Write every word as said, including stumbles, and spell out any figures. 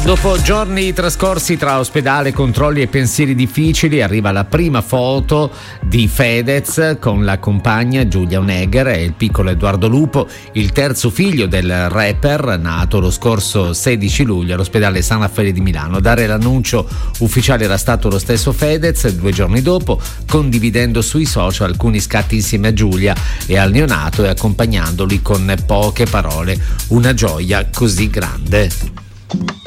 Dopo giorni trascorsi tra ospedale, controlli e pensieri difficili, arriva la prima foto di Fedez con la compagna Giulia Onegger e il piccolo Edoardo Lupo, il terzo figlio del rapper, nato lo scorso sedici luglio all'ospedale San Raffaele di Milano. A dare l'annuncio ufficiale era stato lo stesso Fedez, due giorni dopo, condividendo sui social alcuni scatti insieme a Giulia e al neonato e accompagnandoli con poche parole. Una gioia così grande.